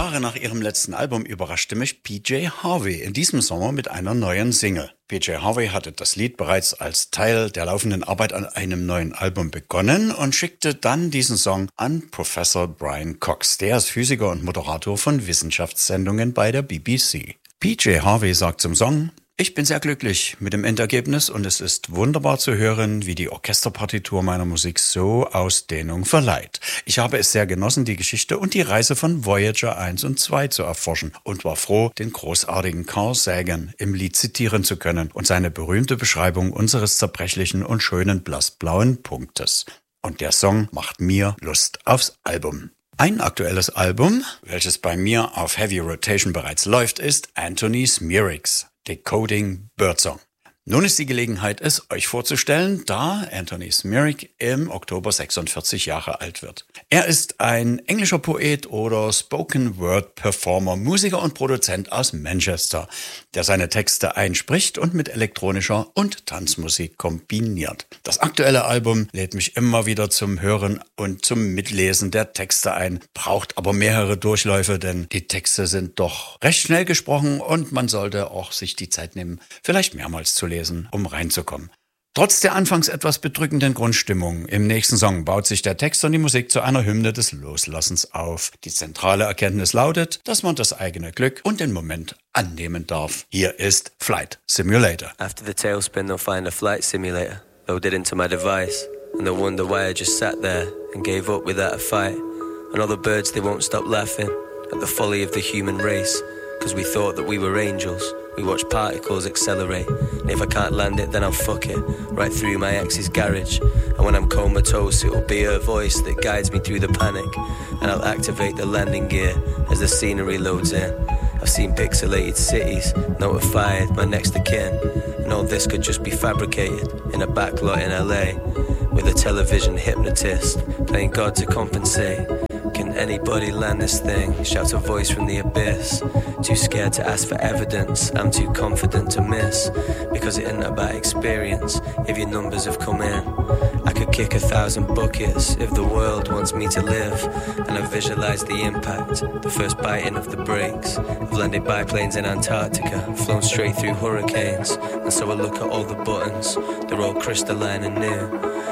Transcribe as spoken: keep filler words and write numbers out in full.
Jahre nach ihrem letzten Album überraschte mich P J Harvey in diesem Sommer mit einer neuen Single. P J Harvey hatte das Lied bereits als Teil der laufenden Arbeit an einem neuen Album begonnen und schickte dann diesen Song an Professor Brian Cox. Der ist Physiker und Moderator von Wissenschaftssendungen bei der B B C. P J Harvey sagt zum Song: Ich bin sehr glücklich mit dem Endergebnis und es ist wunderbar zu hören, wie die Orchesterpartitur meiner Musik so Ausdehnung verleiht. Ich habe es sehr genossen, die Geschichte und die Reise von Voyager eins und zwei zu erforschen und war froh, den großartigen Carl Sagan im Lied zitieren zu können und seine berühmte Beschreibung unseres zerbrechlichen und schönen blassblauen Punktes. Und der Song macht mir Lust aufs Album. Ein aktuelles Album, welches bei mir auf Heavy Rotation bereits läuft, ist Anthony Smirix, Decoding Birdsong. Nun ist die Gelegenheit, es euch vorzustellen, da Anthony Smirix im Oktober sechsundvierzig Jahre alt wird. Er ist ein englischer Poet oder Spoken-Word-Performer, Musiker und Produzent aus Manchester, der seine Texte einspricht und mit elektronischer und Tanzmusik kombiniert. Das aktuelle Album lädt mich immer wieder zum Hören und zum Mitlesen der Texte ein, braucht aber mehrere Durchläufe, denn die Texte sind doch recht schnell gesprochen und man sollte auch sich die Zeit nehmen, vielleicht mehrmals zu lesen, um reinzukommen. Trotz der anfangs etwas bedrückenden Grundstimmung im nächsten Song baut sich der Text und die Musik zu einer Hymne des Loslassens auf. Die zentrale Erkenntnis lautet, dass man das eigene Glück und den Moment annehmen darf. Hier ist Flight Simulator. After the tailspin, they'll find a flight simulator loaded into my device, and they'll wonder why I just sat there and gave up without a fight. And all the birds, they won't stop laughing at the folly of the human race, because we thought that we were angels. We watch particles accelerate, and if I can't land it, then I'll fuck it right through my ex's garage. And when I'm comatose, it'll be her voice that guides me through the panic, and I'll activate the landing gear as the scenery loads in. I've seen pixelated cities, notified my next of kin, and all this could just be fabricated in a backlot in L A, with a television hypnotist playing God to compensate. Can anybody land this thing? Shouts a voice from the abyss. Too scared to ask for evidence, I'm too confident to miss. Because it isn't about experience, if your numbers have come in. I could kick a thousand buckets if the world wants me to live. And I visualize the impact, the first biting of the brakes. I've landed biplanes in Antarctica, flown straight through hurricanes. And so I look at all the buttons, they're all crystalline and new.